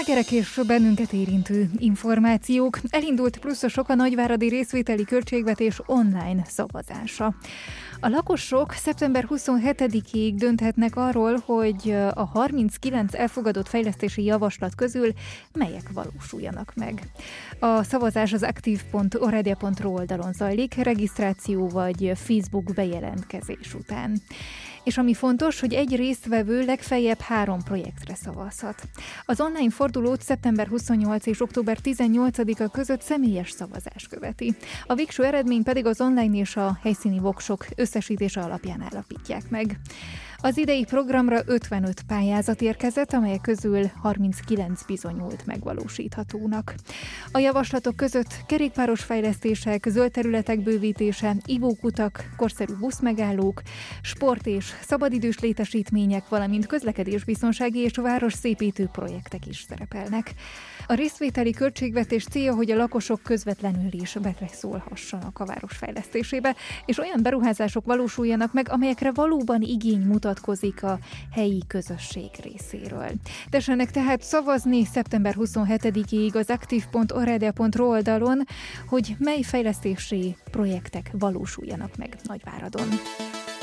Slágerek és bennünket érintő információk. Elindult pluszosok a nagyváradi részvételi költségvetés online szavazása. A lakosok szeptember 27-ig dönthetnek arról, hogy a 39 elfogadott fejlesztési javaslat közül melyek valósuljanak meg. A szavazás az aktív.oradea.ru oldalon zajlik, regisztráció vagy Facebook bejelentkezés után. És ami fontos, hogy egy résztvevő legfeljebb 3 projektre szavazhat. Az online fordulót szeptember 28 és október 18-a között személyes szavazás követi. A végső eredmény pedig az online és a helyszíni voksok összesítése alapján állapítják meg. Az idei programra 55 pályázat érkezett, amelyek közül 39 bizonyult megvalósíthatónak. A javaslatok között kerékpáros fejlesztések, zöld területek bővítése, ivókutak, korszerű buszmegállók, sport és szabadidős létesítmények, valamint közlekedésbiztonsági és városszépítő projektek is szerepelnek. A részvételi költségvetés célja, hogy a lakosok közvetlenül is beleszólhassanak a város fejlesztésébe, és olyan beruházások valósuljanak meg, amelyekre valóban igény mutatkozik a helyi közösség részéről. Tessenek tehát szavazni szeptember 27-ig az aktív.oradea.ru oldalon, hogy mely fejlesztési projektek valósuljanak meg Nagyváradon.